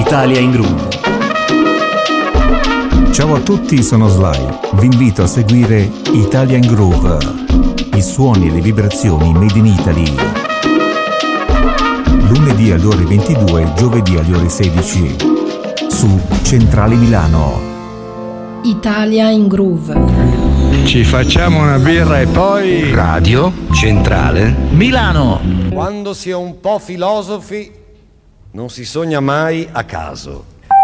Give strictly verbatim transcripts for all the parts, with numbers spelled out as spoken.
Italia in Groove. Ciao a tutti, sono Sly. Vi invito a seguire Italia in Groove, i suoni e le vibrazioni made in Italy. Lunedì alle ore ventidue, giovedì alle ore sedici su Centrale Milano. Italia in Groove. Ci facciamo una birra e poi Radio Centrale Milano. Quando si è un po' filosofi non si sogna mai a caso.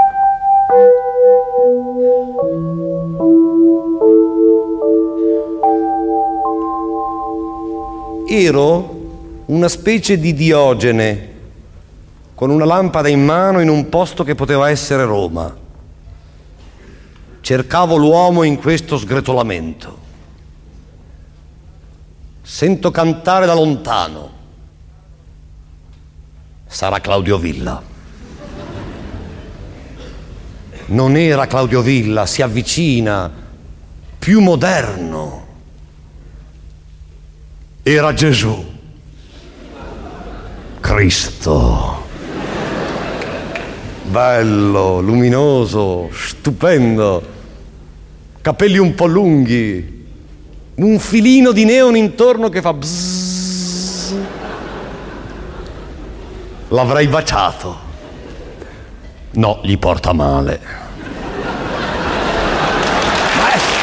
Ero una specie di Diogene con una lampada in mano in un posto che poteva essere Roma. Cercavo l'uomo in questo sgretolamento. Sento cantare da lontano. Sarà Claudio Villa. Non era Claudio Villa, si avvicina, più moderno. Era Gesù. Cristo. Bello, luminoso, stupendo. Capelli un po' lunghi, un filino di neon intorno che fa bzzz. L'avrei baciato. No, gli porta male. Maestro!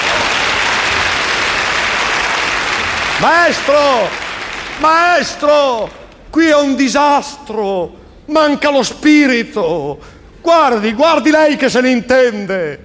Maestro! Maestro! Qui è un disastro! Manca lo spirito! Guardi, guardi lei che se ne intende!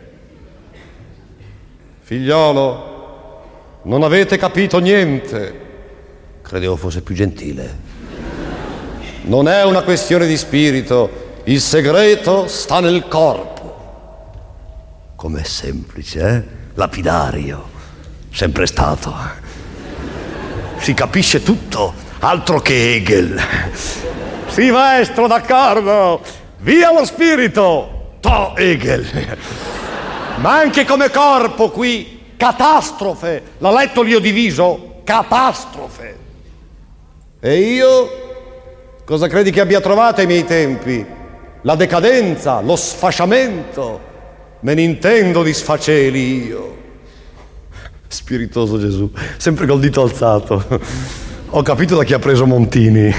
Figliolo, non avete capito niente. Credevo fosse più gentile. Non è una questione di spirito, il segreto sta nel corpo. Com'è semplice, eh? Lapidario, sempre stato. Si capisce tutto, altro che Hegel. Sì, maestro, d'accordo. Via lo spirito, to Hegel. Ma anche come corpo qui, catastrofe. L'ha letto l'io diviso? Catastrofe. E io? Cosa credi che abbia trovato ai miei tempi? La decadenza, lo sfasciamento. Me ne intendo di sfaceli io. Spiritoso Gesù, sempre col dito alzato. Ho capito da chi ha preso Montini.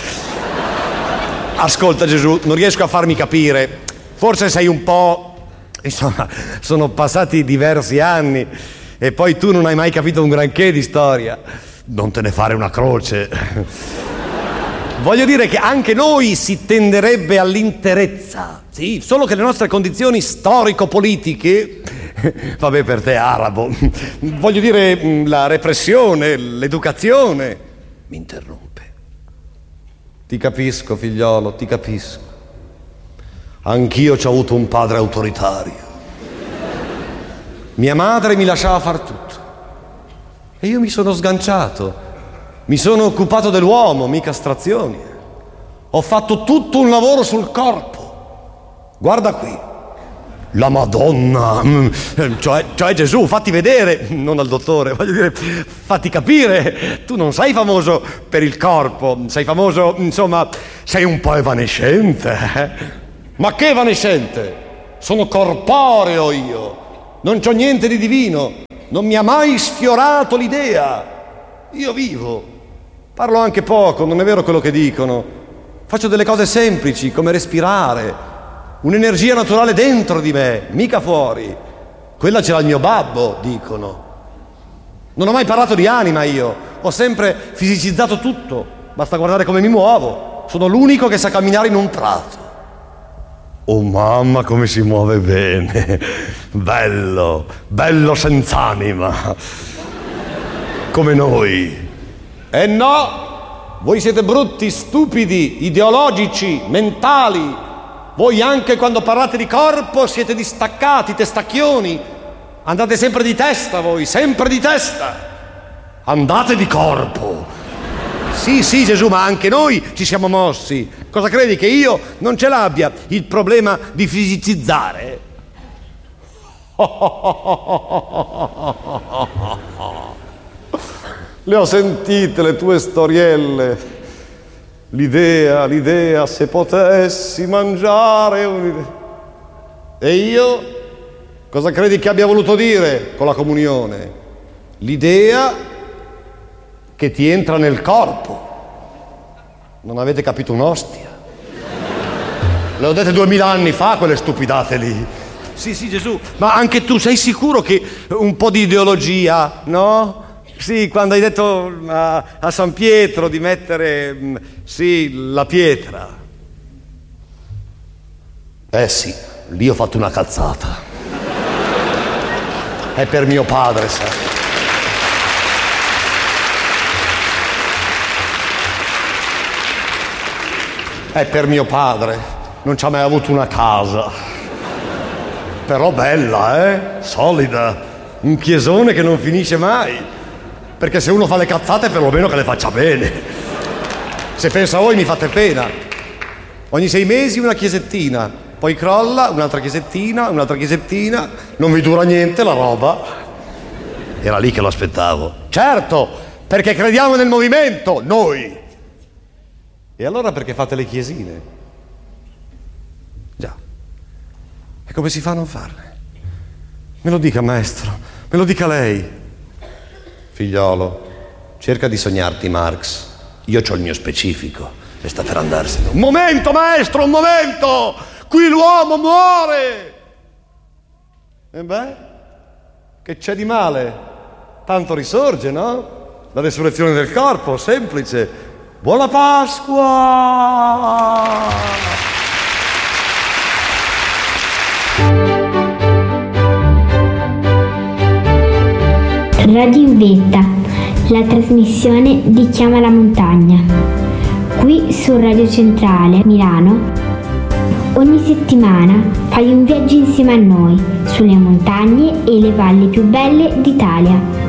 Ascolta Gesù, non riesco a farmi capire. Forse sei un po'... Insomma, sono passati diversi anni e poi tu non hai mai capito un granché di storia. Non te ne fare una croce. Voglio dire che anche noi si tenderebbe all'interezza, sì, solo che le nostre condizioni storico-politiche, vabbè, per te arabo, voglio dire la repressione, l'educazione, mi interrompe. Ti capisco, figliolo, ti capisco. Anch'io ci ho avuto un padre autoritario. Mia madre mi lasciava far tutto e io mi sono sganciato. Mi sono occupato dell'uomo, mica astrazioni. Ho fatto tutto un lavoro sul corpo. Guarda qui, la Madonna, cioè, cioè Gesù, fatti vedere, non al dottore, voglio dire, fatti capire. Tu non sei famoso per il corpo, sei famoso, insomma, sei un po' evanescente. Eh? Ma che evanescente? Sono corporeo io, non c'ho niente di divino, non mi ha mai sfiorato l'idea. Io vivo, parlo anche poco, non è vero quello che dicono. Faccio delle cose semplici, come respirare, un'energia naturale dentro di me, mica fuori. Quella ce l'ha il mio babbo, dicono. Non ho mai parlato di anima io, ho sempre fisicizzato tutto, basta guardare come mi muovo. Sono l'unico che sa camminare in un prato. Oh mamma, come si muove bene, bello, bello senz'anima, come noi. E no, voi siete brutti, stupidi, ideologici, mentali. Voi anche quando parlate di corpo siete distaccati, testacchioni. Andate sempre di testa voi, sempre di testa. Andate di corpo. Sì, sì Gesù, ma anche noi ci siamo mossi. Cosa credi, che io non ce l'abbia il problema di fisicizzare? Le ho sentite le tue storielle. l'idea, l'idea, se potessi mangiare un'idea. E io cosa credi che abbia voluto dire con la comunione? L'idea che ti entra nel corpo. Non avete capito un'ostia. Le ho dette duemila anni fa quelle stupidate lì. Sì, sì, Gesù, ma anche tu sei sicuro che un po' di ideologia, no? Sì, quando hai detto a, a San Pietro di mettere, sì, la pietra. Eh sì, lì ho fatto una cazzata. È per mio padre, sai. È per mio padre, non ci ha mai avuto una casa. Però bella, eh? Solida. Un chiesone che non finisce mai. Perché se uno fa le cazzate, perlomeno che le faccia bene. Se pensa a voi mi fate pena. Ogni sei mesi una chiesettina, poi crolla, un'altra chiesettina, un'altra chiesettina, non vi dura niente la roba. Era lì che lo aspettavo. Certo, perché crediamo nel movimento, noi. E allora perché fate le chiesine? Già. E come si fa a non farne? Me lo dica, maestro, me lo dica lei. Figliolo, cerca di sognarti Marx. Io c'ho il mio specifico e sta per andarsene. Un momento, maestro, un momento! Qui l'uomo muore! E beh, che c'è di male? Tanto risorge, no? La resurrezione del corpo, semplice. Buona Pasqua! Radio in Vetta, la trasmissione di Chiama la Montagna. Qui su Radio Centrale Milano, ogni settimana fai un viaggio insieme a noi sulle montagne e le valli più belle d'Italia.